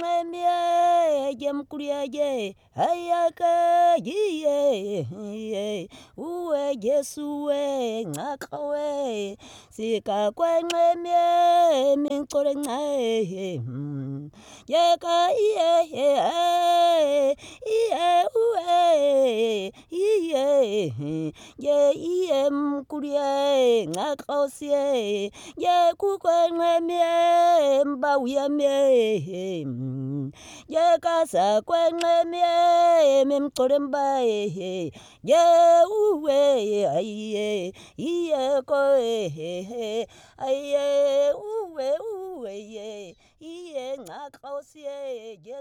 kwenxemye yemkulye ayake yiye uwe Jesu we nxaxa we sika kwenxemye mincole nxe yeka iye uwe iye ye mkulye nxaxa ye kukwenxemye mbawuyamye ye kasa kwenxemye mimcole mbaye ye uwe aye iye ko aye uwe ye iye nxaxa